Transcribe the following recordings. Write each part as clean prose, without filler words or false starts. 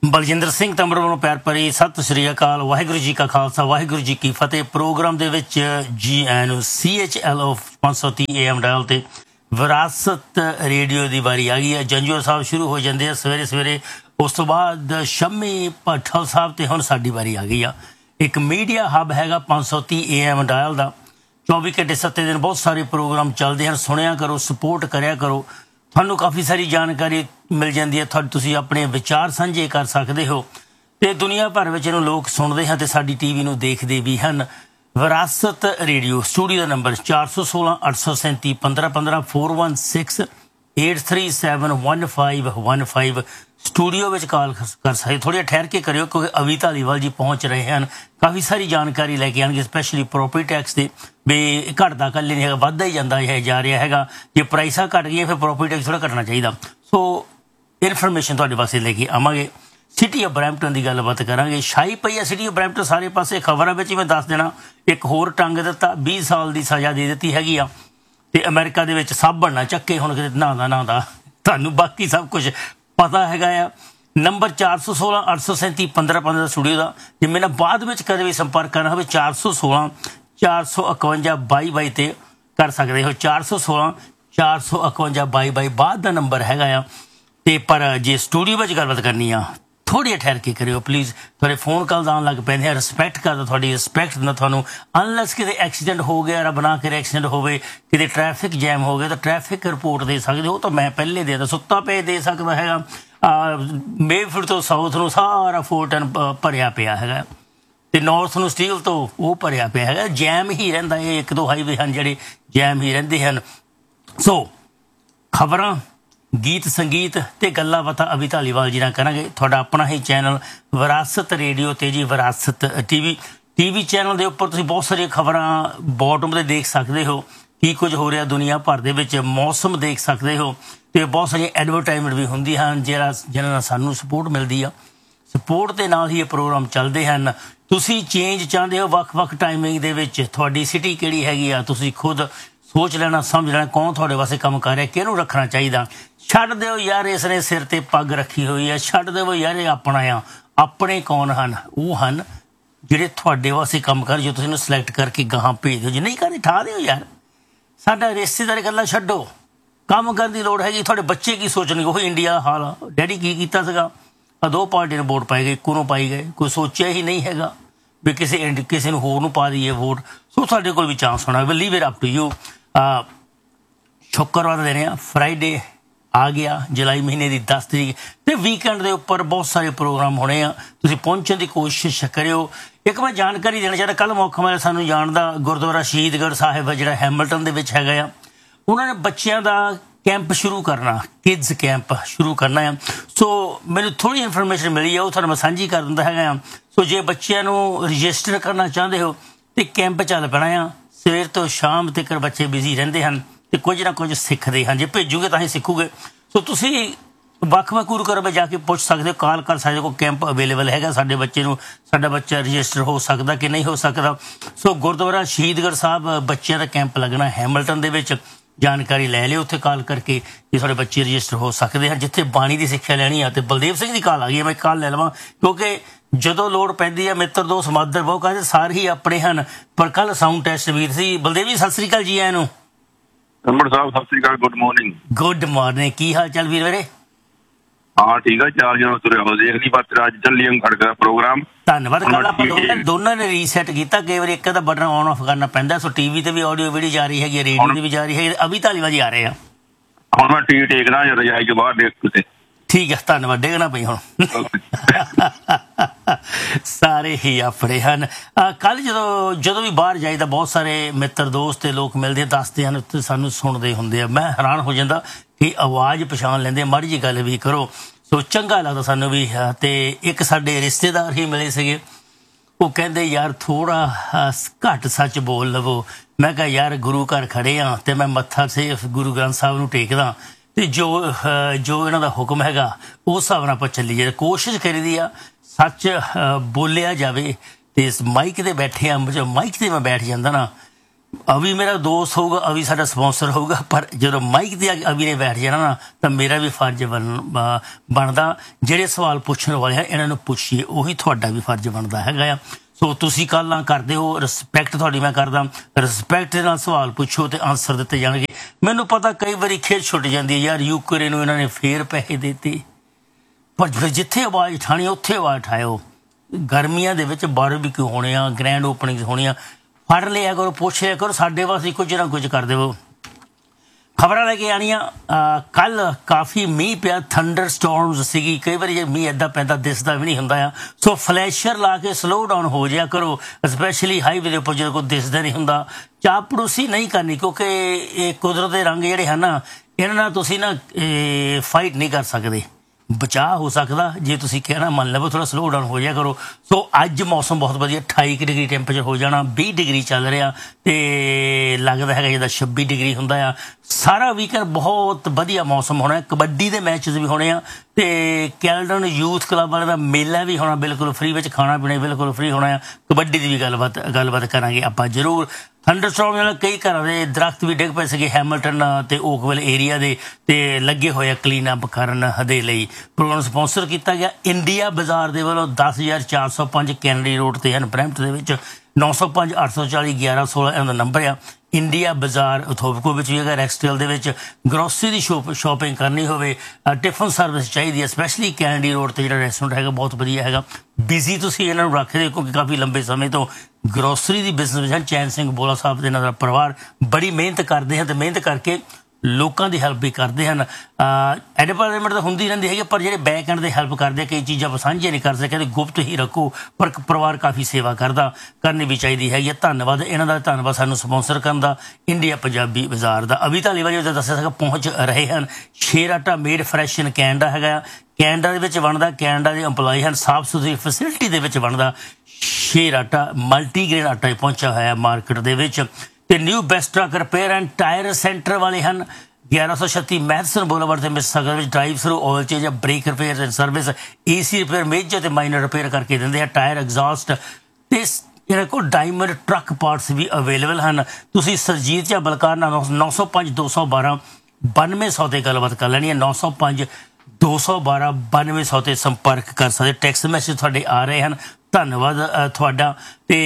ਬਲਜਿੰਦਰ ਸਿੰਘ ਤੰਬਰ ਵੱਲੋਂ ਪਿਆਰ ਭਰੀ ਸਤਿ ਸ਼੍ਰੀ ਅਕਾਲ। ਵਾਹਿਗੁਰੂ ਜੀ ਕਾ ਖਾਲਸਾ, ਵਾਹਿਗੁਰੂ ਜੀ ਕੀ ਫਤਿਹ। ਪ੍ਰੋਗਰਾਮ ਦੇ ਵਿੱਚ GN CHLO 530 AM ਡਾਇਲ ਤੇ ਵਿਰਾਸਤ ਰੇਡੀਓ ਦੀ ਵਾਰੀ ਆ ਗਈ ਹੈ। ਜੰਜੂਰ ਸਾਹਿਬ ਸ਼ੁਰੂ ਹੋ ਜਾਂਦੇ ਆ ਸਵੇਰੇ ਸਵੇਰੇ, ਉਸ ਤੋਂ ਬਾਅਦ ਸ਼ੰਮੀ ਭੱਠਲ ਸਾਹਿਬ ਤੇ ਹੁਣ ਸਾਡੀ ਵਾਰੀ ਆ ਗਈ ਆ। ਇੱਕ ਮੀਡੀਆ ਹੱਬ ਹੈਗਾ 530 AM ਡਾਇਲ ਦਾ, 24 ਘੰਟੇ 7 ਦਿਨ ਬਹੁਤ ਸਾਰੇ ਪ੍ਰੋਗਰਾਮ ਚੱਲਦੇ ਹਨ। ਸੁਣਿਆ ਕਰੋ, ਸਪੋਰਟ ਕਰਿਆ ਕਰੋ, ਤੁਹਾਨੂੰ ਕਾਫੀ ਸਾਰੀ ਜਾਣਕਾਰੀ ਮਿਲ ਜਾਂਦੀ ਹੈ। ਤੁਸੀਂ ਆਪਣੇ ਵਿਚਾਰ ਸਾਂਝੇ ਕਰ ਸਕਦੇ ਹੋ ਤੇ ਦੁਨੀਆ ਭਰ ਵਿੱਚ ਇਹਨੂੰ ਲੋਕ ਸੁਣਦੇ ਹਨ ਤੇ ਸਾਡੀ TV ਨੂੰ ਦੇਖਦੇ ਵੀ ਹਨ। ਵਿਰਾਸਤ ਰੇਡੀਓ ਸਟੂਡੀਓ ਦਾ ਨੰਬਰ 416 837 1515 416 8371515 ਸਟੂਡੀਓ ਵਿੱਚ ਕਾਲ ਕਰ ਸਕਦੇ। ਥੋੜ੍ਹਾ ਠਹਿਰ ਕੇ ਕਰਿਓ ਕਿਉਂਕਿ ਅਵੀ ਧਾਲੀਵਾਲ ਜੀ ਪਹੁੰਚ ਰਹੇ ਹਨ, ਕਾਫੀ ਸਾਰੀ ਜਾਣਕਾਰੀ ਲੈ ਕੇ ਆਉਣਗੇ, ਸਪੈਸ਼ਲੀ ਪ੍ਰੋਪਰਟੀ ਟੈਕਸ ਦੇ ਵੀ ਘਟਦਾ ਇਕੱਲੇ ਨਹੀਂ ਹੈਗਾ, ਵੱਧਦਾ ਹੀ ਜਾਂਦਾ ਜਾ ਰਿਹਾ ਹੈਗਾ। ਜੇ ਪ੍ਰਾਈਸਾਂ ਘਟ ਗਈਆਂ ਫਿਰ ਪ੍ਰੋਪਰਟੀ ਟੈਕਸ ਥੋੜ੍ਹਾ ਘਟਣਾ ਚਾਹੀਦਾ। ਸੋ ਇਨਫੋਰਮੇਸ਼ਨ ਤੁਹਾਡੇ ਵਾਸਤੇ ਲੈ ਕੇ ਆਵਾਂਗੇ। ਸਿਟੀ ਆਫ ਬਰੈਂਪਟਨ ਦੀ ਗੱਲਬਾਤ ਕਰਾਂਗੇ। ਛਾਈ ਪਈ ਹੈ ਸਿਟੀ ਆਫ ਬਰੈਂਪਟਨ ਸਾਰੇ ਪਾਸੇ। ਖਬਰਾਂ ਵਿੱਚ ਹੀ ਮੈਂ ਦੱਸ ਦੇਣਾ, ਇੱਕ ਹੋਰ ਟੰਗ ਦਿੱਤਾ, 20 ਸਾਲ ਦੀ ਸਜ਼ਾ ਦੇ ਦਿੱਤੀ ਹੈਗੀ ਆ ਤੇ ਅਮਰੀਕਾ ਦੇ ਵਿੱਚ ਸਾਬਣ ਨਾ ਚੱਕੇ ਹੁਣ ਕਿਤੇ ਨਾ ਦਾ ਤੁਹਾਨੂੰ ਬਾਕੀ ਸਭ ਕੁਝ ਪਤਾ ਹੈਗਾ ਆ। ਨੰਬਰ 416 837 1515 ਸਟੂਡੀਓ ਦਾ। ਜੇ ਮੇਰੇ ਨਾਲ ਬਾਅਦ ਵਿੱਚ ਕਦੇ ਵੀ ਸੰਪਰਕ ਕਰਨਾ ਹੋਵੇ 416 451 22 ਤੇ ਕਰ ਸਕਦੇ ਹੋ। 416 451 22 ਬਾਅਦ ਦਾ ਨੰਬਰ ਹੈਗਾ ਆ। ਤੇ ਪਰ ਜੇ ਸਟੂਡੀਓ ਵਿੱਚ ਗੱਲਬਾਤ ਕਰਨੀ ਆ ਥੋੜ੍ਹੀ ਠਹਿਰ ਕੇ ਕਰਿਓ ਪਲੀਜ਼। ਤੁਹਾਡੇ ਫੋਨ ਕਾਲ ਆਉਣ ਲੱਗ ਪੈਂਦੇ ਆ, ਰਿਸਪੈਕਟ ਕਰਦਾ, ਤੁਹਾਡੀ ਰਿਸਪੈਕਟ ਦਿੰਦਾ ਤੁਹਾਨੂੰ। ਅਨਲੈਸ ਕਿਤੇ ਐਕਸੀਡੈਂਟ ਹੋ ਗਿਆ, ਰੱਬ ਨਾ ਕਰੇ ਐਕਸੀਡੈਂਟ ਹੋਵੇ, ਕਿਤੇ ਟ੍ਰੈਫਿਕ ਜੈਮ ਹੋ ਗਿਆ ਤਾਂ ਟ੍ਰੈਫਿਕ ਰਿਪੋਰਟ ਦੇ ਸਕਦੇ ਹੋ। ਤਾਂ ਮੈਂ ਪਹਿਲੇ ਦੇ ਸੁੱਤਾ ਪਏ ਦੇ ਸਕਦਾ ਹੈਗਾ। ਮੇਫਿਲਡ ਤੋਂ ਸਾਊਥ ਨੂੰ ਸਾਰਾ ਫੋਰਟਨ ਭਰਿਆ ਪਿਆ ਹੈਗਾ ਤੇ ਨਾਰਥ ਨੂੰ ਸਟੀਲ ਤੋਂ ਉਹ ਭਰਿਆ ਪਿਆ ਹੈਗਾ। ਜੈਮ ਹੀ ਰਹਿੰਦਾ, ਇਹ 1-2 ਹਾਈਵੇ ਹਨ ਜਿਹੜੇ ਜੈਮ ਹੀ ਰਹਿੰਦੇ ਹਨ। ਸੋ ਖਬਰਾਂ, ਗੀਤ ਸੰਗੀਤ ਤੇ ਗੱਲਾਂ ਬਾਤਾਂ ਅਵੀ ਧਾਲੀਵਾਲ ਜੀ ਨਾਲ ਕਰਾਂਗੇ। ਤੁਹਾਡਾ ਆਪਣਾ ਹੀ ਚੈਨਲ ਵਿਰਾਸਤ ਰੇਡੀਓ ਤੇ ਜੀ, ਵਿਰਾਸਤ TV ਚੈਨਲ ਦੇ ਉੱਪਰ ਤੁਸੀਂ ਬਹੁਤ ਸਾਰੀਆਂ ਖਬਰਾਂ ਬੋਟਮ ਤੇ ਦੇਖ ਸਕਦੇ ਹੋ, ਕੀ ਕੁਝ ਹੋ ਰਿਹਾ ਦੁਨੀਆ ਭਰ ਦੇ ਵਿੱਚ, ਮੌਸਮ ਦੇਖ ਸਕਦੇ ਹੋ ਤੇ ਬਹੁਤ ਸਾਰੀਆਂ ਐਡਵਰਟਾਈਜ਼ਮੈਂਟ ਵੀ ਹੁੰਦੀਆਂ ਹਨ ਜਿਹਨਾਂ ਨਾਲ ਸਾਨੂੰ ਸਪੋਰਟ ਮਿਲਦੀ ਆ। ਸਪੋਰਟ ਦੇ ਨਾਲ ਹੀ ਇਹ ਪ੍ਰੋਗਰਾਮ ਚੱਲਦੇ ਹਨ। ਤੁਸੀਂ ਚੇਂਜ ਚਾਹੁੰਦੇ ਹੋ ਵੱਖ-ਵੱਖ ਟਾਈਮਿੰਗ ਦੇ ਵਿੱਚ, ਤੁਹਾਡੀ ਸਿਟੀ ਕਿਹੜੀ ਹੈਗੀ ਆ ਤੁਸੀਂ ਖੁਦ ਸੋਚ ਲੈਣਾ, ਸਮਝ ਲੈਣਾ ਕੌਣ ਤੁਹਾਡੇ ਵਾਸਤੇ ਕੰਮ ਕਰ ਰਿਹਾ, ਕਿਹਨੂੰ ਰੱਖਣਾ ਚਾਹੀਦਾ। ਛੱਡ ਦਿਓ ਯਾਰ ਇਸ ਨੇ ਸਿਰ ਤੇ ਪੱਗ ਰੱਖੀ ਹੋਈ ਹੈ, ਛੱਡ ਦਿਓ ਯਾਰ ਇਹ ਆਪਣਾ ਆ। ਆਪਣੇ ਕੌਣ ਹਨ? ਉਹ ਹਨ ਜਿਹੜੇ ਤੁਹਾਡੇ ਵਾਸਤੇ ਕੰਮ ਕਰ, ਜੋ ਤੁਸੀਂ ਇਹਨੂੰ ਸਿਲੈਕਟ ਕਰਕੇ ਗਾਹਾਂ ਭੇਜ ਦਿਓ। ਜੇ ਨਹੀਂ ਕਰਦੇ ਠਾ ਦਿਓ ਯਾਰ। ਸਾਡਾ ਰਿਸ਼ਤੇਦਾਰ ਗੱਲਾਂ ਛੱਡੋ, ਕੰਮ ਕਰਨ ਦੀ ਲੋੜ ਹੈਗੀ। ਤੁਹਾਡੇ ਬੱਚੇ ਕੀ ਸੋਚਣਗੇ? ਉਹ ਇੰਡੀਆ ਹਾਲ ਆ, ਡੈਡੀ ਕੀ ਕੀਤਾ ਸੀਗਾ, 2 ਪਾਰਟੀਆਂ ਨੂੰ ਵੋਟ ਪਾਈ ਗਏ, ਇੱਕੋ ਨੂੰ ਪਾਈ ਗਏ, ਕੋਈ ਸੋਚਿਆ ਹੀ ਨਹੀਂ ਹੈਗਾ ਵੀ ਕਿਸੇ ਨੂੰ ਹੋਰ ਨੂੰ ਪਾ ਦਈਏ ਵੋਟ। ਸੋ ਸਾਡੇ ਕੋਲ ਵੀ ਚਾਂਸ ਹੋਣਾ, leave it up to you. ਸ਼ੁੱਕਰਵਾਰ ਦੇ ਰਹੇ ਆ, ਫਰਾਈਡੇ ਆ ਗਿਆ, ਜੁਲਾਈ ਮਹੀਨੇ ਦੀ 10 ਤਰੀਕ ਤੇ ਵੀਕਐਂਡ ਦੇ ਉੱਪਰ ਬਹੁਤ ਸਾਰੇ ਪ੍ਰੋਗਰਾਮ ਹੋਣੇ ਆ। ਤੁਸੀਂ ਪਹੁੰਚਣ ਦੀ ਕੋਸ਼ਿਸ਼ ਕਰਿਓ। ਇੱਕ ਮੈਂ ਜਾਣਕਾਰੀ ਦੇਣਾ ਚਾਹੁੰਦਾ, ਕੱਲ੍ਹ ਮੌਕਾ ਮਿਲਿਆ ਸਾਨੂੰ ਜਾਣ ਦਾ, ਗੁਰਦੁਆਰਾ ਸ਼ਹੀਦਗੜ੍ਹ ਸਾਹਿਬ ਜਿਹੜਾ ਹੈਮਿਲਟਨ ਦੇ ਵਿੱਚ ਹੈਗਾ ਆ, ਉਹਨਾਂ ਨੇ ਬੱਚਿਆਂ ਦਾ ਕੈਂਪ ਸ਼ੁਰੂ ਕਰਨਾ, ਕਿਡਸ ਕੈਂਪ ਸ਼ੁਰੂ ਕਰਨਾ ਆ। ਸੋ ਮੈਨੂੰ ਥੋੜ੍ਹੀ ਇਨਫੋਰਮੇਸ਼ਨ ਮਿਲੀ ਆ, ਉਹ ਤੁਹਾਨੂੰ ਮੈਂ ਸਾਂਝੀ ਕਰ ਦਿੰਦਾ ਹੈਗਾ ਆ। ਸੋ ਜੇ ਬੱਚਿਆਂ ਨੂੰ ਰਜਿਸਟਰ ਕਰਨਾ ਚਾਹੁੰਦੇ ਹੋ ਤੇ ਕੈਂਪ ਚੱਲ ਪੈਣਾ ਆ। ਸਵੇਰ ਤੋਂ ਸ਼ਾਮ ਤੱਕ ਬੱਚੇ ਬਿਜ਼ੀ ਰਹਿੰਦੇ ਹਨ ਤੇ ਕੁਝ ਨਾ ਕੁਝ ਸਿੱਖਦੇ ਹਨ। ਜੇ ਭੇਜੋਗੇ ਤਾਂ ਹੀ ਸਿੱਖੋਗੇ। ਸੋ ਤੁਸੀਂ ਵੱਖ-ਵੱਖ ਗੁਰੂਘਰਾਂ ਵਿੱਚ ਜਾ ਕੇ ਪੁੱਛ ਸਕਦੇ ਹੋ, ਕਾਲ ਕਰ ਸਕਦੇ ਹੋ, ਕੈਂਪ ਅਵੇਲੇਬਲ ਹੈਗਾ। ਸਾਡੇ ਬੱਚੇ ਨੂੰ, ਸਾਡਾ ਬੱਚਾ ਰਜਿਸਟਰ ਹੋ ਸਕਦਾ ਕਿ ਨਹੀਂ ਹੋ ਸਕਦਾ। ਸੋ ਗੁਰਦੁਆਰਾ ਸ਼ਹੀਦਗੜ੍ਹ ਸਾਹਿਬ ਬੱਚਿਆਂ ਦਾ ਕੈਂਪ ਲੱਗਣਾ ਹੈਮਿਲਟਨ ਦੇ ਵਿੱਚ। ਜਾਣਕਾਰੀ ਲੈ ਲਿਓ ਉੱਥੇ ਕਾਲ ਕਰਕੇ ਕਿ ਸਾਡੇ ਬੱਚੇ ਰਜਿਸਟਰ ਹੋ ਸਕਦੇ ਹਨ। ਜਿੱਥੇ ਬਾਣੀ ਦੀ ਸਿੱਖਿਆ ਲੈਣੀ ਆ ਤੇ ਬਲਦੇਵ ਸਿੰਘ ਦੀ ਕਾਲ ਆ ਗਈ ਹੈ, ਮੈਂ ਕਾਲ ਲੈ ਲਵਾਂ ਕਿਉਂਕਿ ਜਦੋਂ ਲੋੜ ਪੈਂਦੀ ਹੈ ਮਿੱਤਰ ਦੋਸਤ ਮਾਦਰ ਬਹੁ ਕਹਿੰਦੇ ਸਾਰੇ ਹੀ ਆਪਣੇ ਹਨ। ਪਰ ਕੱਲ੍ਹ ਸਾਊਂਡ ਟੈਸਟ ਵੀਰ ਸੀ। ਬਲਦੇਵ ਜੀ ਸਤਿ ਸ੍ਰੀ ਅਕਾਲ ਜੀ। ਆਇਆਂ ਨੂੰ ਸਾਹਿਬ ਸਤਿ ਸ੍ਰੀ ਅਕਾਲ, ਗੁੱਡ ਮਾਰਨਿੰਗ। ਗੁੱਡ ਮਾਰਨਿੰਗ, ਕੀ ਹਾਲ ਚਾਲ ਵੀਰ ਵੀਰੇ? ਹਾਂ ਠੀਕ ਆ, 4 ਜਣਾ ਤੁਰਿਆ ਹੋ ਦੇਖ ਲਈ ਬਾਤ ਅੱਜ ਚੱਲੀ ਖੜਕਾ ਪ੍ਰੋਗਰਾਮ। ਧੰਨਵਾਦ। ਕੱਲ੍ਹ ਆਪਾਂ ਦੋਨਾਂ ਨੇ ਰੀਸੈਟ ਕੀਤਾ, ਕਈ ਵਾਰੀ ਇੱਕ ਦਾ ਬਟਨ ਆਨ ਆਫ ਕਰਨਾ ਪੈਂਦਾ। ਸੋ TV ਤੇ ਵੀ ਆਡੀਓ ਵੀਡੀਓ ਜਾ ਰਹੀ ਹੈਗੀ, ਰੇਡੀਓ ਤੇ ਵੀ ਜਾ ਰਹੀ ਹੈਗੀ। ਅਵੀ ਧਾਲੀਵਾਲ ਜੀ ਆ ਰਹੇ ਆ ਹੁਣ। ਮੈਂ ਟੀ ਟੇਕਦਾ ਰਜਾਈ ਤੋਂ ਬਾਹਰ ਦੇਖ ਕਿਤੇ। ਠੀਕ ਹੈ, ਧੰਨਵਾਦ। ਡੇਗਣਾ ਪਈ ਹੁਣ ਸਾਰੇ ਹੀ ਆਪਣੇ ਹਨ। ਕੱਲ੍ਹ ਜਦੋਂ ਵੀ ਬਾਹਰ ਜਾਈਦਾ ਬਹੁਤ ਸਾਰੇ ਮਿੱਤਰ ਦੋਸਤ ਤੇ ਲੋਕ ਮਿਲਦੇ, ਦੱਸਦੇ ਹਨ ਤੇ ਸਾਨੂੰ ਸੁਣਦੇ ਹੁੰਦੇ ਆ। ਮੈਂ ਹੈਰਾਨ ਹੋ ਜਾਂਦਾ ਕਿ ਆਵਾਜ਼ ਪਛਾਣ ਲੈਂਦੇ, ਮਾੜੀ ਜਿਹੀ ਗੱਲ ਵੀ ਕਰੋ। ਸੋ ਚੰਗਾ ਲੱਗਦਾ ਸਾਨੂੰ ਵੀ। ਤੇ ਇੱਕ ਸਾਡੇ ਰਿਸ਼ਤੇਦਾਰ ਹੀ ਮਿਲੇ ਸੀਗੇ, ਉਹ ਕਹਿੰਦੇ ਯਾਰ ਥੋੜ੍ਹਾ ਘੱਟ ਸੱਚ ਬੋਲ ਲਵੋ। ਮੈਂ ਕਿਹਾ ਯਾਰ ਗੁਰੂ ਘਰ ਖੜ੍ਹੇ ਹਾਂ ਤੇ ਮੈਂ ਮੱਥਾ ਸਿਰਫ ਗੁਰੂ ਗ੍ਰੰਥ ਸਾਹਿਬ ਨੂੰ ਟੇਕਦਾ ਤੇ ਜੋ ਇਹਨਾਂ ਦਾ ਹੁਕਮ ਹੈਗਾ ਉਸ ਹਿਸਾਬ ਨਾਲ ਆਪਾਂ ਚੱਲੀਏ। ਕੋਸ਼ਿਸ਼ ਕਰੀਦੀ ਆ ਸੱਚ ਬੋਲਿਆ ਜਾਵੇ। ਤੇ ਇਸ ਮਾਈਕ 'ਤੇ ਬੈਠੇ ਆ, ਮਾਈਕ 'ਤੇ ਮੈਂ ਬੈਠ ਜਾਂਦਾ ਨਾ, ਅਵੀ ਮੇਰਾ ਦੋਸਤ ਹੋਊਗਾ, ਅਵੀ ਸਾਡਾ ਸਪਾਂਸਰ ਹੋਊਗਾ, ਪਰ ਜਦੋਂ ਮਾਈਕ ਤੇ ਆ ਕੇ ਅਵੀ ਨੇ ਬੈਠ ਜਾਣਾ ਨਾ ਤਾਂ ਮੇਰਾ ਵੀ ਫਰਜ਼ ਬਣਦਾ ਜਿਹੜੇ ਸਵਾਲ ਪੁੱਛਣ ਵਾਲੇ ਆ ਇਹਨਾਂ ਨੂੰ ਪੁੱਛੀਏ, ਉਹੀ ਤੁਹਾਡਾ ਵੀ ਫਰਜ਼ ਬਣਦਾ ਹੈਗਾ ਆ। ਸੋ ਤੁਸੀਂ ਕੱਲ੍ਹ ਕਰਦੇ ਹੋ, ਰਿਸਪੈਕਟ ਤੁਹਾਡੀ ਮੈਂ ਕਰਦਾ, ਰਿਸਪੈਕਟ ਦੇ ਨਾਲ ਸਵਾਲ ਪੁੱਛੋ ਤੇ ਆਨਸਰ ਦਿੱਤੇ ਜਾਣਗੇ। ਮੈਨੂੰ ਪਤਾ ਕਈ ਵਾਰੀ ਖੇਡ ਛੁੱਟ ਜਾਂਦੀ ਹੈ ਯਾਰ, ਯੂਕਰੇਨ ਨੂੰ ਇਹਨਾਂ ਨੇ ਫੇਰ ਪੈਸੇ ਦਿੱਤੇ, ਪਰ ਜਿੱਥੇ ਆਵਾਜ਼ ਉਠਾਣੀ ਉੱਥੇ ਆਵਾਜ਼ ਉਠਾਇਓ। ਗਰਮੀਆਂ ਦੇ ਵਿੱਚ ਬਾਰਬੀਕਿਊ ਹੋਣੇ ਆ, ਗ੍ਰੈਂਡ ਓਪਨਿੰਗ ਹੋਣੀ ਆ, ਫੜ ਲਿਆ ਕਰੋ, ਪੁੱਛ ਲਿਆ ਕਰੋ, ਸਾਡੇ ਵਾਸਤੇ ਕੁਝ ਨਾ ਕੁਝ ਕਰ ਦੇਵੋ। ਖਬਰਾਂ ਲੈ ਕੇ ਆਣੀਆਂ। ਕੱਲ੍ਹ ਕਾਫੀ ਮੀਂਹ ਪਿਆ, ਥੰਡਰ ਸਟੋਰਮਸ ਸੀਗੀ, ਕਈ ਵਾਰੀ ਜੇ ਮੀਂਹ ਇੱਦਾਂ ਪੈਂਦਾ ਦਿਸਦਾ ਵੀ ਨਹੀਂ ਹੁੰਦਾ ਆ। ਸੋ ਫਲੈਸ਼ਰ ਲਾ ਕੇ ਸਲੋ ਡਾਊਨ ਹੋ ਜਾਇਆ ਕਰੋ, ਸਪੈਸ਼ਲੀ ਹਾਈਵੇ ਦੇ ਉੱਪਰ ਜਦੋਂ ਕੋਈ ਦਿਸਦਾ ਨਹੀਂ ਹੁੰਦਾ। ਚਾਪੜੂਸੀ ਨਹੀਂ ਕਰਨੀ, ਕਿਉਂਕਿ ਇਹ ਕੁਦਰਤ ਦੇ ਰੰਗ ਜਿਹੜੇ ਹਨ ਨਾ, ਇਹਨਾਂ ਨਾਲ ਤੁਸੀਂ ਨਾ ਫਾਈਟ ਨਹੀਂ ਕਰ ਸਕਦੇ। ਬਚਾਅ ਹੋ ਸਕਦਾ ਜੇ ਤੁਸੀਂ ਕਹਿਣਾ ਮੰਨ ਲਵੋ, ਥੋੜ੍ਹਾ ਸਲੋ ਡਾਊਨ ਹੋ ਜਾਇਆ ਕਰੋ। ਸੋ ਅੱਜ ਮੌਸਮ ਬਹੁਤ ਵਧੀਆ, 28 ਡਿਗਰੀ ਟੈਂਪਰੇਚਰ ਹੋ ਜਾਣਾ, 20 ਡਿਗਰੀ ਚੱਲ ਰਿਹਾ ਤੇ ਲੱਗਦਾ ਹੈਗਾ ਜਿੱਦਾਂ 26 ਡਿਗਰੀ ਹੁੰਦਾ ਆ। ਸਾਰਾ ਵੀਕਐਂਡ ਬਹੁਤ ਵਧੀਆ ਮੌਸਮ ਹੋਣਾ। ਕਬੱਡੀ ਦੇ ਮੈਚਸ ਵੀ ਹੋਣੇ ਆ ਤੇ ਕੈਲਡਨ ਯੂਥ ਕਲੱਬ ਵਾਲੇ ਦਾ ਮੇਲਾ ਵੀ ਹੋਣਾ ਬਿਲਕੁਲ ਫ੍ਰੀ, ਵਿੱਚ ਖਾਣਾ ਪੀਣਾ ਬਿਲਕੁਲ ਫ੍ਰੀ ਹੋਣਾ ਆ। ਕਬੱਡੀ ਦੀ ਵੀ ਗੱਲਬਾਤ ਕਰਾਂਗੇ ਆਪਾਂ ਜ਼ਰੂਰ। ਥੰਡਰਸਟੋਰਮ ਨਾਲ ਕਈ ਘਰਾਂ ਦੇ ਦਰਖਤ ਵੀ ਡਿੱਗ ਪਏ ਸੀਗੇ ਹੈਮਿਲਟਨ ਤੇ ਓਕਵਿਲ ਏਰੀਆ ਦੇ, ਤੇ ਲੱਗੇ ਹੋਏ ਆ ਕਲੀਨ ਅਪ ਕਰਨ ਦੇ ਲਈ। ਪ੍ਰੋਗਰਾਮ ਸਪਾਂਸਰ ਕੀਤਾ ਗਿਆ ਇੰਡੀਆ ਬਾਜ਼ਾਰ ਦੇ ਵੱਲੋਂ। 10,405 ਕੈਨਡੀ ਰੋਡ ਤੇ ਹਨ ਬਰੈਂਪਟਨ ਦੇ ਵਿੱਚ। 905 840 1116 ਇਹਨਾਂ ਦਾ ਨੰਬਰ ਆ। ਇੰਡੀਆ ਬਾਜ਼ਾਰ ਉਥੋਬਕੋ ਵਿੱਚ ਵੀ ਹੈਗਾ, ਰੈਕਸਟੇਲ ਦੇ ਵਿੱਚ। ਗਰੋਸਰੀ ਦੀ ਸ਼ੋਪਿੰਗ ਕਰਨੀ ਹੋਵੇ, ਟਿਫਨ ਸਰਵਿਸ ਚਾਹੀਦੀ ਹੈ, ਸਪੈਸ਼ਲੀ ਕੈਨਡੀ ਰੋਡ ਤੇ ਜਿਹੜਾ ਰੈਸਟੋਰੈਂਟ ਹੈਗਾ ਬਹੁਤ ਵਧੀਆ ਹੈਗਾ। ਬਿਜ਼ੀ ਤੁਸੀਂ ਇਹਨਾਂ ਨੂੰ ਰੱਖਦੇ ਹੋ ਕਿਉਂਕਿ ਕਾਫੀ ਲੰਬੇ ਸਮੇਂ ਤੋਂ ਗਰੋਸਰੀ ਦੀ ਬਿਜ਼ਨਸ ਵਿੱਚ ਹਨ। ਚੈਨ ਸਿੰਘ ਬੋਲਾ ਸਾਹਿਬ ਦੇ ਨਾਲ ਪਰਿਵਾਰ ਬੜੀ ਮਿਹਨਤ ਕਰਦੇ ਹਨ ਤੇ ਮਿਹਨਤ ਕਰਕੇ ਲੋਕਾਂ ਦੀ ਹੈਲਪ ਵੀ ਕਰਦੇ ਹਨ। ਐਡਵਰਟਾਈਜ਼ਮੈਂਟ ਤਾਂ ਹੁੰਦੀ ਰਹਿੰਦੀ ਹੈਗੀ, ਪਰ ਜਿਹੜੇ ਬੈਕ ਐਂਡ ਦੇ ਹੈਲਪ ਕਰਦੇ ਆ, ਕਈ ਚੀਜ਼ਾਂ ਸਾਂਝੀਆਂ ਨਹੀਂ ਕਰ ਸਕਦੇ, ਗੁਪਤ ਹੀ ਰੱਖੋ, ਪਰ ਪਰਿਵਾਰ ਕਾਫੀ ਸੇਵਾ ਕਰਨੀ ਵੀ ਚਾਹੀਦੀ ਹੈਗੀ। ਧੰਨਵਾਦ ਇਹਨਾਂ ਦਾ, ਧੰਨਵਾਦ ਸਾਨੂੰ ਸਪਾਂਸਰ ਕਰਨ ਦਾ, ਇੰਡੀਆ ਪੰਜਾਬੀ ਬਾਜ਼ਾਰ ਦਾ। ਅਵੀ ਧਾਲੀਵਾਲ ਜੀ ਦੱਸਿਆ ਸੀਗਾ ਪਹੁੰਚ ਰਹੇ ਹਨ। ਸ਼ੇਰ ਆਟਾ ਮੇਡ ਫਰੈਸ਼ ਇਨ ਕੈਨੇਡਾ ਹੈਗਾ, ਕੈਨੇਡਾ ਦੇ ਵਿੱਚ ਬਣਦਾ, ਕੈਨੇਡਾ ਦੇ EMPLOYEE ਹਨ, ਸਾਫ਼ ਸੁਥਰੀ ਫੈਸਿਲਿਟੀ ਦੇ ਵਿੱਚ ਬਣਦਾ ਸ਼ੇਰ ਆਟਾ। ਮਲਟੀਗ੍ਰੇਨ ਆਟਾ ਪਹੁੰਚਿਆ ਹੋਇਆ ਮਾਰਕੀਟ ਦੇ ਵਿੱਚ। ਤੇ new best truck repair and tyre centre ਵਾਲੇ ਹਨ, 1136 ਮੈਥਸਨ ਬੋਲੇਵਾਰਡ ਤੇ ਮਿਸੀਸਾਗਾ ਵਿੱਚ। Drive through, oil change, break repair and service, AC repair, major ਤੇ ਮਾਈਨਰ ਰਿਪੇਅਰ ਕਰਕੇ ਦਿੰਦੇ ਆ। ਟਾਇਰ, ਐਗਜ਼ੌਸਟ ਤੇ ਇਹਨਾਂ ਕੋਲ ਡਾਇਮੰਡ ਟਰੱਕ ਪਾਰਟਸ ਵੀ ਅਵੇਲੇਬਲ ਹਨ। ਤੁਸੀਂ ਸਰਜੀਤ ਜਾਂ ਬਲਕਾਰ ਨਾਲ 905 212 9200 ਤੇ ਗੱਲਬਾਤ ਕਰ ਲੈਣੀ ਹੈ। 905 212 9200 ਤੇ ਸੰਪਰਕ ਕਰ ਸਕਦੇ। ਟੈਕਸਟ ਮੈਸੇਜ ਤੁਹਾਡੇ ਆ ਰਹੇ ਹਨ, ਧੰਨਵਾਦ ਤੁਹਾਡਾ। ਤੇ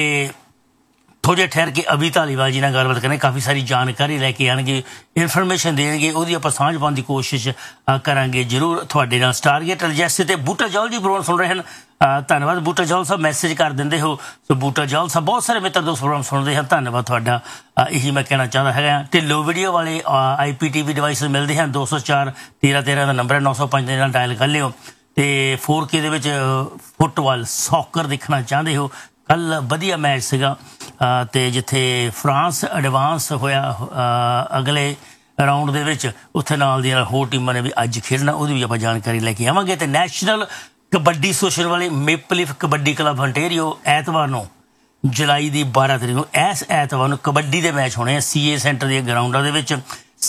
ਥੋੜ੍ਹੇ ਠਹਿਰ ਕੇ ਅਵੀ ਧਾਲੀਵਾਲ ਜੀ ਨਾਲ ਗੱਲਬਾਤ ਕਰਨੀ, ਕਾਫੀ ਸਾਰੀ ਜਾਣਕਾਰੀ ਲੈ ਕੇ ਆਉਣਗੇ, ਇਨਫੋਰਮੇਸ਼ਨ ਦੇਣਗੇ, ਉਹਦੀ ਆਪਾਂ ਸਾਂਝ ਪਾਉਣ ਦੀ ਕੋਸ਼ਿਸ਼ ਕਰਾਂਗੇ ਜ਼ਰੂਰ ਤੁਹਾਡੇ ਨਾਲ। ਸਟਾਰਗੇਟ ਅਲਜੈਸੀ ਤੇ ਬੂਟਾ ਜੌਲ ਜੀ ਪ੍ਰੋਗਰਾਮ ਸੁਣ ਰਹੇ ਹਨ, ਧੰਨਵਾਦ ਬੂਟਾ ਜੌਲ ਸਾਹਿਬ, ਮੈਸੇਜ ਕਰ ਦਿੰਦੇ ਹੋ। ਸੋ ਬੂਟਾ ਜੌਲ ਸਾਹਿਬ, ਬਹੁਤ ਸਾਰੇ ਮਿੱਤਰ ਦੋਸਤ ਪ੍ਰੋਗਰਾਮ ਸੁਣਦੇ ਹਨ, ਧੰਨਵਾਦ ਤੁਹਾਡਾ। ਇਹੀ ਮੈਂ ਕਹਿਣਾ ਚਾਹੁੰਦਾ ਹੈਗਾ। ਢਿੱਲੋਂ ਵੀਡੀਓ ਵਾਲੇ IPTV ਡਿਵਾਈਸ ਮਿਲਦੇ ਹਨ, 204 1313 ਦਾ ਨੰਬਰ ਹੈ, 905 ਦੇ ਨਾਲ ਡਾਇਲ ਕਰ ਲਿਓ। ਤੇ 4K ਦੇ ਵਿੱਚ ਫੁੱਟਬਾਲ ਸੌਕਰ ਦੇਖਣਾ ਚਾਹੁੰਦੇ ਹੋ, ਕੱਲ੍ਹ ਵਧੀਆ ਮੈਚ ਸੀਗਾ ਤੇ ਜਿੱਥੇ ਫਰਾਂਸ ਐਡਵਾਂਸ ਹੋਇਆ ਅਗਲੇ ਰਾਊਂਡ ਦੇ ਵਿੱਚ, ਉੱਥੇ ਨਾਲ ਦੀਆਂ ਹੋਰ ਟੀਮਾਂ ਨੇ ਵੀ ਅੱਜ ਖੇਡਣਾ, ਉਹਦੀ ਵੀ ਆਪਾਂ ਜਾਣਕਾਰੀ ਲੈ ਕੇ ਆਵਾਂਗੇ। ਤੇ ਨੈਸ਼ਨਲ ਕਬੱਡੀ ਐਸੋਸੀਏਸ਼ਨ ਵਾਲੇ ਮੇਪਲ ਲੀਫ ਕਬੱਡੀ ਕਲੱਬ ਅੰਟੇਰੀਓ ਐਤਵਾਰ ਨੂੰ ਜੁਲਾਈ ਦੀ 12 ਤਰੀਕ ਨੂੰ, ਇਸ ਐਤਵਾਰ ਨੂੰ ਕਬੱਡੀ ਦੇ ਮੈਚ ਹੋਣੇ ਆ CA ਸੈਂਟਰ ਦੀਆਂ ਗਰਾਊਂਡਾਂ ਦੇ ਵਿੱਚ।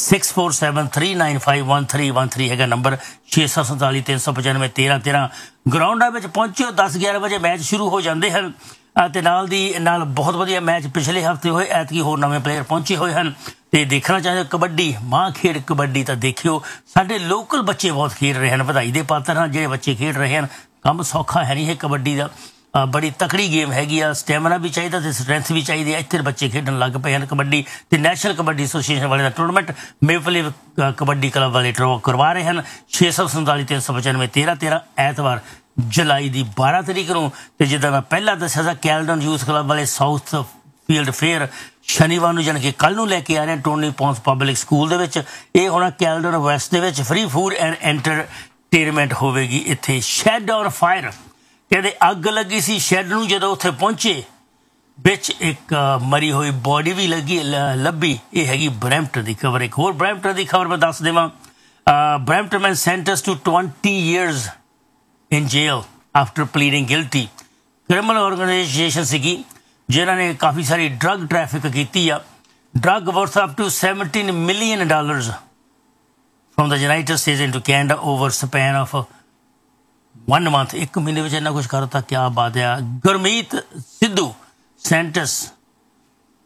6473951313 ਹੈਗਾ ਨੰਬਰ, 647 395 1313। ਗਰਾਊਂਡਾਂ ਵਿੱਚ ਪਹੁੰਚਿਓ, 10-11 ਵਜੇ ਮੈਚ ਸ਼ੁਰੂ ਹੋ ਜਾਂਦੇ ਹਨ। ਤੇ ਨਾਲ ਦੀ ਨਾਲ ਬਹੁਤ ਵਧੀਆ ਮੈਚ ਪਿਛਲੇ ਹਫ਼ਤੇ ਹੋਏ, ਐਤਕੀ ਹੋਰ ਨਵੇਂ ਪਲੇਅਰ ਪਹੁੰਚੇ ਹੋਏ ਹਨ। ਤੇ ਦੇਖਣਾ ਚਾਹੁੰਦੇ ਕਬੱਡੀ, ਮਾਂ ਖੇਡ ਕਬੱਡੀ, ਤਾਂ ਦੇਖਿਓ। ਸਾਡੇ ਲੋਕਲ ਬੱਚੇ ਬਹੁਤ ਖੇਡ ਰਹੇ ਹਨ, ਵਧਾਈ ਦੇ ਪਾਤਰ ਹਨ ਜਿਹੜੇ ਬੱਚੇ ਖੇਡ ਰਹੇ ਹਨ। ਕੰਮ ਸੌਖਾ ਹੈ ਨਹੀਂ ਇਹ ਕਬੱਡੀ ਦਾ, ਬੜੀ ਤਕੜੀ ਗੇਮ ਹੈਗੀ ਆ, ਸਟੈਮਿਨਾ ਵੀ ਚਾਹੀਦਾ ਤੇ ਸਟਰੈਂਥ ਵੀ ਚਾਹੀਦੀ ਹੈ। ਇੱਥੇ ਬੱਚੇ ਖੇਡਣ ਲੱਗ ਪਏ ਹਨ ਕਬੱਡੀ। ਤੇ ਨੈਸ਼ਨਲ ਕਬੱਡੀ ਐਸੋਸੀਏਸ਼ਨ ਵਾਲੇ ਦਾ tournament maple leaf kabaddi club ਵਾਲੇ ਡਰਾਅ ਕਰਵਾ ਰਹੇ ਹਨ। 647 395 1313 ਐਤਵਾਰ ਜੁਲਾਈ ਦੀ 12 ਤਰੀਕ ਨੂੰ। ਤੇ ਜਿੱਦਾਂ ਮੈਂ ਪਹਿਲਾਂ ਦੱਸਿਆ ਸੀ, ਕੈਲਡਨ ਯੂਥ ਕਲੱਬ ਵਾਲੇ ਸਾਊਥ ਫੀਲਡ ਫੇਅਰ ਸ਼ਨੀਵਾਰ ਨੂੰ, ਜਾਣੀ ਕਿ ਕੱਲ੍ਹ ਨੂੰ ਲੈ ਕੇ ਆ ਰਹੇ ਟੋਨੀ ਪੌਂਸ ਪਬਲਿਕ ਸਕੂਲ ਦੇ ਵਿੱਚ। ਇਹ ਹੋਣਾ ਕੈਲਡਨ ਵੈਸਟ ਦੇ ਵਿੱਚ। ਫ੍ਰੀ ਫੂਡ ਐਂਡ ਐਂਟਰਟੇਨਮੈਂਟ ਹੋਵੇਗੀ ਇੱਥੇ। ਸ਼ੈਡ ਔਨ ਫਾਇਰ, ਕਹਿੰਦੇ ਅੱਗ ਲੱਗੀ ਸੀ ਸ਼ੈਡ ਨੂੰ, ਜਦੋਂ ਉੱਥੇ ਪਹੁੰਚੇ ਵਿੱਚ ਇੱਕ ਮਰੀ ਹੋਈ ਬੋਡੀ ਵੀ ਲੱਭੀ। ਇਹ ਹੈਗੀ ਬਰੈਂਪਟਨ ਦੀ ਖਬਰ। ਇੱਕ ਹੋਰ ਬਰੈਂਪਟਨ ਦੀ ਖਬਰ ਮੈਂ ਦੱਸ ਦੇਵਾਂ। Brampton man ਸੈਂਟੈਂਸਡ to 20 years in jail after pleading guilty। Criminal organisation ਸੀਗੀ ਜਿਨ੍ਹਾਂ ਨੇ ਕਾਫੀ ਸਾਰੀ ਡਰੱਗ ਟ੍ਰੈਫਿਕ ਕੀਤੀ ਆ। Drug worth up to $17 million from the United States into Canada over span of 1 month। 1 ਮਹੀਨੇ ਵਿੱਚ ਇੰਨਾ ਕੁਛ ਕਰਤਾ, ਕਿਆ ਬਾਤ ਆ। ਗੁਰਮੀਤ ਸਿੱਧੂ ਸੈਂਟਸ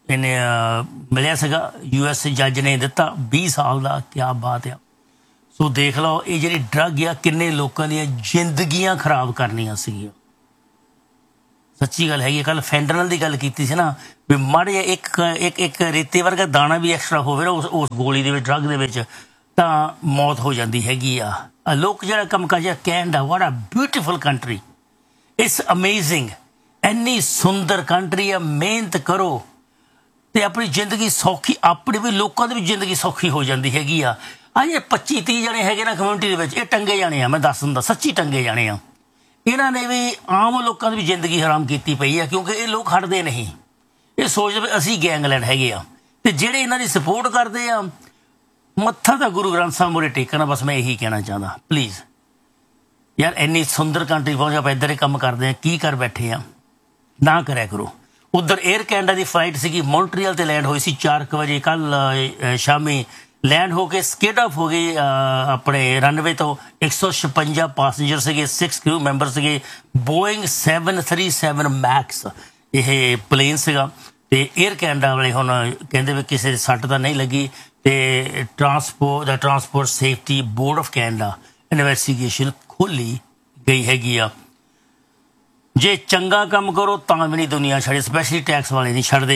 ਇਹਨੇ ਮਿਲਿਆ ਸੀਗਾ US ਜੱਜ ਨੇ ਦਿੱਤਾ 20 ਸਾਲ ਦਾ। ਕਿਆ ਬਾਤ ਆ। ਸੋ ਦੇਖ ਲਓ ਇਹ ਜਿਹੜੀ ਡਰੱਗ ਆ ਕਿੰਨੇ ਲੋਕਾਂ ਦੀਆਂ ਜ਼ਿੰਦਗੀਆਂ ਖਰਾਬ ਕਰਨੀਆਂ ਸੀਗੀਆਂ। ਸੱਚੀ ਗੱਲ ਹੈਗੀ। ਕੱਲ ਫੈਂਟਨਲ ਦੀ ਗੱਲ ਕੀਤੀ ਸੀ ਨਾ ਵੀ ਮਾੜੇ ਜਿਹਾ ਇੱਕ ਰੇਤੇ ਵਰਗਾ ਦਾਣਾ ਵੀ ਐਕਸਟਰਾ ਹੋਵੇ ਨਾ ਉਸ ਗੋਲੀ ਦੇ ਵਿੱਚ ਡਰੱਗ ਦੇ ਵਿੱਚ ਤਾਂ ਮੌਤ ਹੋ ਜਾਂਦੀ ਹੈਗੀ ਆ। ਲੋਕ ਜਿਹੜਾ ਕੰਮ ਕਾਜ ਕੈਨੇਡਾ ਵਾਟ ਆ ਬਿਊਟੀਫੁਲ ਕੰਟਰੀ ਇਟਸ ਅਮੇਜ਼ਿੰਗ। ਇੰਨੀ ਸੁੰਦਰ ਕੰਟਰੀ ਆ। ਮਿਹਨਤ ਕਰੋ ਤੇ ਆਪਣੀ ਜ਼ਿੰਦਗੀ ਸੌਖੀ ਆਪਣੀ ਵੀ ਲੋਕਾਂ ਦੀ ਵੀ ਜ਼ਿੰਦਗੀ ਸੌਖੀ ਹੋ ਜਾਂਦੀ ਹੈਗੀ ਆ। ਇਹ 25-30 ਜਣੇ ਹੈਗੇ ਨਾ ਕਮਿਊਨਿਟੀ ਦੇ ਵਿੱਚ ਇਹ ਟੰਗੇ ਜਾਣੇ ਆ। ਮੈਂ ਦੱਸ ਦਿੰਦਾ ਸੱਚੀ ਟੰਗੇ ਜਾਣੇ ਆ। ਇਹਨਾਂ ਨੇ ਵੀ ਆਮ ਲੋਕਾਂ ਦੀ ਵੀ ਜ਼ਿੰਦਗੀ ਹਰਾਮ ਕੀਤੀ ਪਈ ਆ ਕਿਉਂਕਿ ਇਹ ਲੋਕ ਹਟਦੇ ਨਹੀਂ। ਇਹ ਸੋਚਦੇ ਵੀ ਅਸੀਂ ਗੈਂਗਲੈਂਡ ਹੈਗੇ ਆ ਤੇ ਜਿਹੜੇ ਇਹਨਾਂ ਦੀ ਸਪੋਰਟ ਕਰਦੇ ਆ ਮੱਥਾ ਤਾਂ ਗੁਰੂ ਗ੍ਰੰਥ ਸਾਹਿਬ ਮੂਹਰੇ ਟੇਕਣਾ। ਬਸ ਮੈਂ ਇਹੀ ਕਹਿਣਾ ਚਾਹੁੰਦਾ ਪਲੀਜ਼ ਯਾਰ ਇੰਨੀ ਸੁੰਦਰ ਕੰਟਰੀ ਪਹੁੰਚ ਆਪਾਂ ਇੱਧਰ ਹੀ ਕੰਮ ਕਰਦੇ ਆ ਕੀ ਕਰ ਬੈਠੇ ਆ ਨਾ ਕਰਿਆ ਕਰੋ। ਉੱਧਰ 에ਅਰ ਕੈਨੇਡਾ ਦੀ ਫਲਾਈਟ ਸੀਗੀ ਮੌਂਟਰੀਅਲ ਤੇ ਲੈਂਡ ਹੋਈ ਸੀ 4 ਵਜੇ ਕੱਲ ਸ਼ਾਮੀ ਲੈਂਡ ਹੋ ਕੇ ਸਕੇਟ ਆਫ ਹੋ ਗਈ ਆਪਣੇ ਰਨਵੇ ਤੋਂ। 156 ਪਾਸੇਂਜਰ ਸੀਗੇ 6 ਕਰੂ ਮੈਂਬਰ ਸੀਗੇ। ਬੋਇੰਗ 737 ਮੈਕਸ ਇਹ ਪਲੇਨ ਸੀਗਾ ਤੇ 에ਅਰ ਕੈਨੇਡਾ ਵਾਲੇ ਹੁਣ ਕਹਿੰਦੇ ਵੀ ਕਿਸੇ ਦੀ ਸੱਟ ਤਾਂ ਨਹੀਂ ਲੱਗੀ ਤੇ transport safety board of Canada investigation ਖੋਲੀ ਗਈ ਹੈਗੀ ਆ। ਜੇ ਚੰਗਾ ਕੰਮ ਕਰੋ ਤਾਂ ਵੀ ਨਹੀਂ ਦੁਨੀਆ ਛੱਡੇ ਸਪੈਸ਼ਲੀ ਟੈਕਸ ਵਾਲੇ ਨਹੀਂ ਛੱਡਦੇ।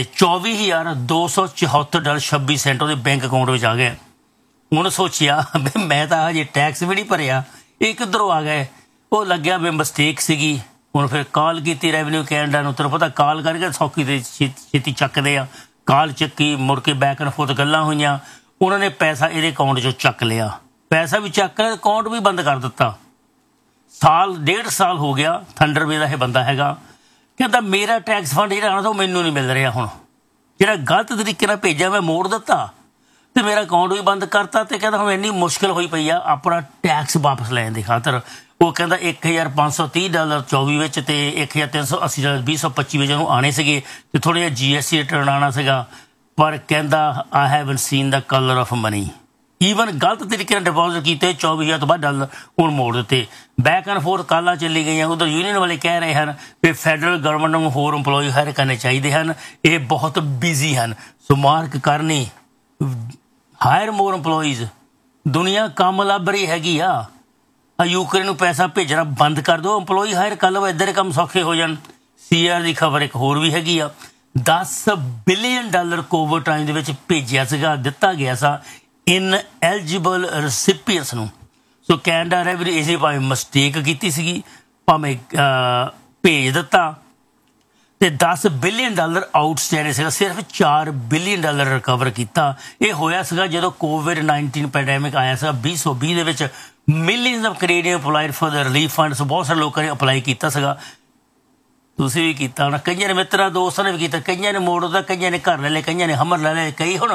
$24,274.26 ਉਹਦੇ ਬੈਂਕ ਅਕਾਊਂਟ ਵਿੱਚ ਆ ਗਏ। ਹੁਣ ਸੋਚਿਆ ਮੈਂ ਤਾਂ ਹਜੇ ਟੈਕਸ ਵੀ ਨਹੀਂ ਭਰਿਆ ਇਹ ਕਿੱਧਰੋਂ ਆ ਗਏ। ਉਹ ਲੱਗਿਆ ਵੀ ਮਿਸਟੇਕ ਸੀਗੀ। ਹੁਣ ਫਿਰ ਕਾਲ ਕੀਤੀ ਰੈਵਨਿਊ ਕੈਨੇਡਾ ਨੂੰ। ਤੈਨੂੰ ਪਤਾ ਕਾਲ ਕਰਕੇ ਸੌਖੀ ਤੇ ਛੇਤੀ ਚੱਕਦੇ ਆ। ਕਾਲ ਚੱਕੀ ਮੁੜ ਕੇ ਬੈਕ ਐਂਡ ਫੋਰਥ ਗੱਲਾਂ ਹੋਈਆਂ। ਉਹਨਾਂ ਨੇ ਪੈਸਾ ਇਹਦੇ ਅਕਾਊਂਟ 'ਚੋਂ ਚੱਕ ਲਿਆ। ਪੈਸਾ ਵੀ ਚੱਕ ਲਿਆ ਅਕਾਊਂਟ ਵੀ ਬੰਦ ਕਰ ਦਿੱਤਾ। 1.5 ਸਾਲ ਹੋ ਗਿਆ। ਥੰਡਰਵੇ ਦਾ ਇਹ ਬੰਦਾ ਹੈਗਾ ਕਹਿੰਦਾ ਮੇਰਾ ਟੈਕਸ ਫੰਡ ਜਿਹੜਾ ਆਉਣਾ ਤਾਂ ਉਹ ਮੈਨੂੰ ਨਹੀਂ ਮਿਲ ਰਿਹਾ। ਹੁਣ ਜਿਹੜਾ ਗਲਤ ਤਰੀਕੇ ਨਾਲ ਭੇਜਿਆ ਮੈਂ ਮੋੜ ਦਿੱਤਾ ਤੇ ਮੇਰਾ ਅਕਾਊਂਟ ਵੀ ਬੰਦ ਕਰਤਾ ਤੇ ਕਹਿੰਦਾ ਹੁਣ ਇੰਨੀ ਮੁਸ਼ਕਿਲ ਹੋਈ ਪਈ ਆ ਆਪਣਾ ਟੈਕਸ ਵਾਪਸ ਲੈਣ ਦੀ ਖਾਤਰ। ਉਹ ਕਹਿੰਦਾ $1,530 24 ਵਿੱਚ ਤੇ $1,380 2025 ਵਿੱਚ ਉਹਨੂੰ ਆਣੇ ਸੀਗੇ ਤੇ ਥੋੜ੍ਹਾ ਜਿਹਾ GST ਰਿਟਰਨ ਆਉਣਾ ਸੀਗਾ। ਪਰ ਕਹਿੰਦਾ ਆਈ haven't scene the colour of money. Even ਗਲਤ ਤਰੀਕੇ ਨਾਲ ਡਿਪੋਜ਼ਿਟ ਕੀਤੇ $24,000 ਤੋਂ ਬਾਅਦ ਡਾਲਰ ਹੁਣ ਮੋੜ ਦਿੱਤੇ। ਬੈਕ ਐਂਡ ਫੋਰਥ ਕਾਲਾਂ ਚੱਲੀ ਗਈਆਂ। ਉਧਰ ਯੂਨੀਅਨ ਵਾਲੇ ਕਹਿ ਰਹੇ ਹਨ ਵੀ ਫੈਡਰਲ ਗਵਰਨਮੈਂਟ ਨੂੰ ਹੋਰ ਇੰਪਲੋਈ ਹਾਇਰ ਕਰਨੇ ਚਾਹੀਦੇ ਹਨ। ਇਹ ਬਹੁਤ ਬਿਜ਼ੀ ਹਨ। ਸੋ ਮਾਰਕ ਕਰਨੀ ਹਾਇਰ ਮੋਰ ਇੰਪਲੋਈਜ਼। ਦੁਨੀਆ ਕੰਮ ਲੱਭ ਰਹੀ ਹੈਗੀ ਆ। ਯੂਕਰੇਨ ਨੂੰ ਪੈਸਾ ਭੇਜਣਾ ਬੰਦ ਕਰ ਦਿਓ ਇੰਪਲੋਈ ਹਾਇਰ ਕਰ ਲਓ ਇੱਧਰ ਕੰਮ ਸੌਖੇ ਹੋ ਜਾਣ। CR ਦੀ ਖਬਰ ਇੱਕ ਹੋਰ ਵੀ ਹੈਗੀ ਆ $10 ਬਿਲੀਅਨ ਕੋਵਿਡ ਟਾਈਮ ਦੇ ਵਿੱਚ ਭੇਜਿਆ ਸੀਗਾ ਦਿੱਤਾ ਗਿਆ ਸੀ ਇਨਐਲੀਜੀਬਲ ਰੈਸਿਪੀਐਂਟਸ ਨੂੰ। ਸੋ ਕੈਨੇਡਾ ਰੈਵਨਿਊ ਇਸੇ ਭਾਵੇਂ ਮਿਸਟੇਕ ਕੀਤੀ ਸੀਗੀ ਭਾਵੇਂ ਭੇਜ ਦਿੱਤਾ ਤੇ $10 ਬਿਲੀਅਨ ਆਊਟਸਟੈਂਡਿੰਗ ਸੀਗਾ। ਸਿਰਫ $4 ਬਿਲੀਅਨ ਰਿਕਵਰ ਕੀਤਾ। ਇਹ ਹੋਇਆ ਸੀਗਾ ਜਦੋਂ COVID-19 ਪੈਂਡੈਮਿਕ ਆਇਆ ਸੀਗਾ 2020 ਦੇ ਵਿੱਚ। Millions of Canadian applied for the relief fund. ਬਹੁਤ ਸਾਰੇ ਲੋਕਾਂ ਨੇ ਅਪਲਾਈ ਕੀਤਾ ਸੀਗਾ। ਤੁਸੀਂ ਵੀ ਕੀਤਾ ਹੋਣਾ। ਕਈਆਂ ਨੇ ਮਿੱਤਰਾਂ ਦੋਸਤਾਂ ਨੇ ਵੀ ਕੀਤਾ। ਕਈਆਂ ਨੇ ਮੋੜ ਦਿੱਤਾ ਕਈਆਂ ਨੇ ਘਰ ਲੈ ਲਏ ਕਈਆਂ ਨੇ ਹਮਰ ਲੈ ਲਏ ਕਈ ਹੁਣ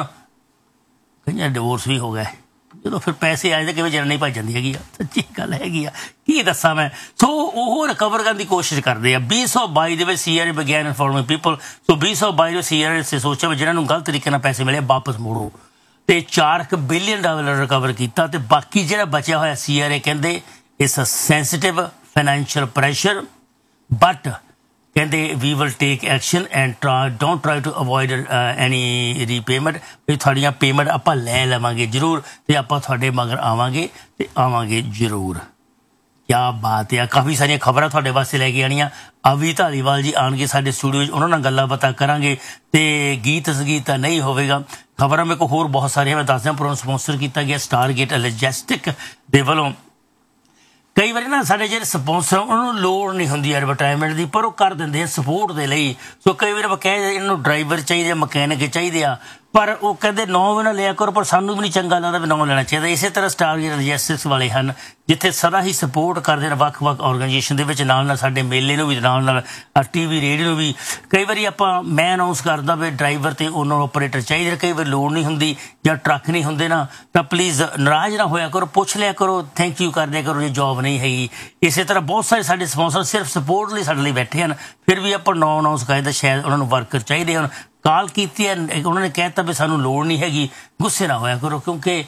ਕਈਆਂ ਡਿਵੋਰਸ ਵੀ ਹੋ ਗਏ। ਜਦੋਂ ਫਿਰ ਪੈਸੇ ਆ ਜਾਂਦੇ ਕਿਵੇਂ ਜਨਨੀ ਭੱਜ ਜਾਂਦੀ ਹੈਗੀ ਆ। ਸੱਚੀ ਗੱਲ ਹੈਗੀ ਆ ਕੀ ਦੱਸਾਂ ਮੈਂ। ਸੋ ਉਹ ਰਿਕਵਰ ਕਰਨ ਦੀ ਕੋਸ਼ਿਸ਼ ਕਰਦੇ ਆ। 2022 ਦੇ ਵਿੱਚ CRA ਬਿਗਿਨ ਇਨਫੋਰਮਿੰਗ ਪੀਪਲ। ਸੋ 2022 ਵਿੱਚ CRA ਨੇ ਸੋਚਿਆ ਵੀ ਜਿਹਨਾਂ ਨੂੰ ਗਲਤ ਤਰੀਕੇ ਨਾਲ ਪੈਸੇ ਮਿਲੇ ਵਾਪਸ ਮੋੜੋ ਤੇ $4 ਬਿਲੀਅਨ ਰਿਕਵਰ ਕੀਤਾ। ਤੇ ਬਾਕੀ ਜਿਹੜਾ ਬਚਿਆ ਹੋਇਆ CRA ਕਹਿੰਦੇ it's a sensitive financial pressure but ਕਹਿੰਦੇ we will take action and don't try to avoid any repayment. ਵੀ ਤੁਹਾਡੀਆਂ ਪੇਮੈਂਟ ਆਪਾਂ ਲੈ ਲਵਾਂਗੇ ਜ਼ਰੂਰ ਤੇ ਆਪਾਂ ਤੁਹਾਡੇ ਮਗਰ ਆਵਾਂਗੇ ਤੇ ਆਵਾਂਗੇ ਜ਼ਰੂਰ। ਕਿਆ ਬਾਤ ਆ। ਕਾਫੀ ਸਾਰੀਆਂ ਖਬਰਾਂ ਤੁਹਾਡੇ ਵਾਸਤੇ ਲੈ ਕੇ ਆਉਣੀਆਂ। ਅਵੀ ਧਾਲੀਵਾਲ ਜੀ ਆਉਣਗੇ ਸਾਡੇ ਸਟੂਡੀਓ 'ਚ ਉਹਨਾਂ ਨਾਲ ਗੱਲਾਂ ਬਾਤਾਂ ਕਰਾਂਗੇ ਤੇ ਗੀਤ ਸੰਗੀਤ ਨਹੀਂ ਹੋਵੇਗਾ। ਖਬਰਾਂ ਮੇਰੇ ਕੋਲ ਹੋਰ ਬਹੁਤ ਸਾਰੀਆਂ ਮੈਂ ਦੱਸਦਾ। ਪ੍ਰੋਗਰਾਮ ਸਪੋਂਸਰ ਕੀਤਾ ਗਿਆ ਸਟਾਰਗੇਟ ਲੌਜਿਸਟਿਕ ਦੇ ਵੱਲੋਂ। ਕਈ ਵਾਰੀ ਨਾ ਸਾਡੇ ਜਿਹੜੇ ਸਪੋਂਸਰ ਉਹਨਾਂ ਨੂੰ ਲੋੜ ਨਹੀਂ ਹੁੰਦੀ ਐਡਵਰਟਾਈਜ਼ਮੈਂਟ ਦੀ ਪਰ ਉਹ ਕਰ ਦਿੰਦੇ ਆ ਸਪੋਰਟ ਦੇ ਲਈ। ਸੋ ਕਈ ਵਾਰ ਆਪਾਂ ਕਹਿ ਇਹਨਾਂ ਨੂੰ ਡਰਾਈਵਰ ਚਾਹੀਦੇ ਆ ਮਕੈਨਿਕ ਚਾਹੀਦੇ ਆ ਪਰ ਉਹ ਕਹਿੰਦੇ ਨਾਂ ਵੀ ਨਾ ਲਿਆ ਕਰੋ ਪਰ ਸਾਨੂੰ ਵੀ ਨਹੀਂ ਚੰਗਾ ਲੱਗਦਾ ਵੀ ਨਾਂ ਲੈਣਾ ਚਾਹੀਦਾ। ਇਸੇ ਤਰ੍ਹਾਂ ਸਟਾਰਗੇਟ ਲੌਜਿਸਟਿਕਸ ਵਾਲੇ ਹਨ ਜਿੱਥੇ ਸਦਾ ਹੀ ਸਪੋਰਟ ਕਰਦੇ ਨੇ ਵੱਖ-ਵੱਖ ਆਰਗੇਨਾਈਜੇਸ਼ਨ ਦੇ ਵਿੱਚ। ਨਾਲ ਨਾਲ ਸਾਡੇ ਮੇਲੇ ਨੂੰ ਵੀ ਨਾਲ TV ਰੇਡੀਓ ਨੂੰ ਵੀ। ਕਈ ਵਾਰੀ ਆਪਾਂ ਮੈਂ ਅਨਾਊਂਸ ਕਰਦਾ ਵੀ ਡਰਾਈਵਰ ਤੇ ਉਹਨਾਂ ਆਪਰੇਟਰ ਚਾਹੀਦੇ। ਕਈ ਵਾਰ ਲੋੜ ਨਹੀਂ ਹੁੰਦੀ ਜਾਂ ਟਰੱਕ ਨਹੀਂ ਹੁੰਦੇ ਨਾ ਤਾਂ ਪਲੀਜ਼ ਨਾਰਾਜ਼ ਨਾ ਹੋਇਆ ਕਰੋ ਪੁੱਛ ਲਿਆ ਕਰੋ ਥੈਂਕ ਯੂ ਕਰ ਦਿਆ ਕਰੋ ਜੇ ਜੋਬ ਨਹੀਂ ਹੈਗੀ। ਇਸੇ ਤਰ੍ਹਾਂ ਬਹੁਤ ਸਾਰੇ ਸਾਡੇ ਸਪੋਂਸਰ ਸਿਰਫ ਸਪੋਰਟ ਲਈ ਸਾਡੇ ਲਈ ਬੈਠੇ ਹਨ। ਫਿਰ ਵੀ ਆਪਾਂ ਨਾਂ ਅਨਾਊਂਸ ਕਰਦੇ ਸ਼ਾਇਦ ਉਹਨਾਂ ਨੂੰ ਵਰਕਰ ਚਾਹੀਦੇ ਹਨ। ਕਾਲ ਕੀਤੀ ਹੈ ਉਹਨਾਂ ਨੇ ਕਹਿ ਦਿੱਤਾ ਵੀ ਸਾਨੂੰ ਲੋੜ ਨਹੀਂ ਹੈਗੀ। ਗੁੱਸੇ ਨਾ ਹੋਇਆ ਕਰੋ ਕਿਉਂਕਿ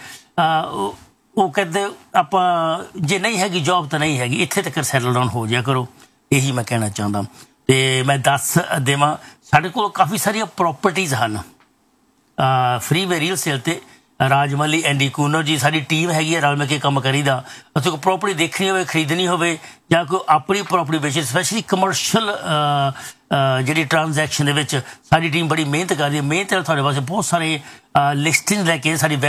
ਉਹ ਕਹਿੰਦੇ ਆਪਾਂ ਜੇ ਨਹੀਂ ਹੈਗੀ ਜੋਬ ਤਾਂ ਨਹੀਂ ਹੈਗੀ ਇੱਥੇ ਤੱਕ ਸੈਟਲ ਡਾਊਨ ਹੋ ਜਾਇਆ ਕਰੋ। ਇਹੀ ਮੈਂ ਕਹਿਣਾ ਚਾਹੁੰਦਾ ਤੇ ਮੈਂ ਦੱਸ ਦੇਵਾਂ ਸਾਡੇ ਕੋਲ ਕਾਫੀ ਸਾਰੀਆਂ ਪ੍ਰੋਪਰਟੀਜ਼ ਹਨ ਫ੍ਰੀਵੇ ਰੀਅਲ ਸੇਲ ਤੇ ਰਾਜਮਲੀ ਐਂਡੀ ਕੂਨਰ ਜੀ ਸਾਡੀ ਟੀਮ ਹੈਗੀ ਹੈ ਰਲ ਮਿਲ ਕੇ ਕੰਮ ਕਰੀਦਾ ਅਸੀਂ ਕੋਈ ਪ੍ਰੋਪਰਟੀ ਦੇਖਣੀ ਹੋਵੇ ਖਰੀਦਣੀ ਹੋਵੇ ਜਾਂ ਕੋਈ ਆਪਣੀ ਪ੍ਰੋਪਰਟੀ ਵੇਚੇ ਸਪੈਸ਼ਲੀ ਕਮਰਸ਼ੀਅਲ ਜਿਹੜੀ ਟ੍ਰਾਂਜੈਕਸ਼ਨ ਦੇ ਵਿੱਚ ਸਾਡੀ ਟੀਮ ਬੜੀ ਮਿਹਨਤ ਕਰਦੀ ਹੈ ਮਿਹਨਤ ਨਾਲ ਤੁਹਾਡੇ ਵਾਸਤੇ ਬਹੁਤ ਸਾਰੇ ਲਿਸਟਿੰਗ ਲੈ ਕੇ ਸਾਡੀ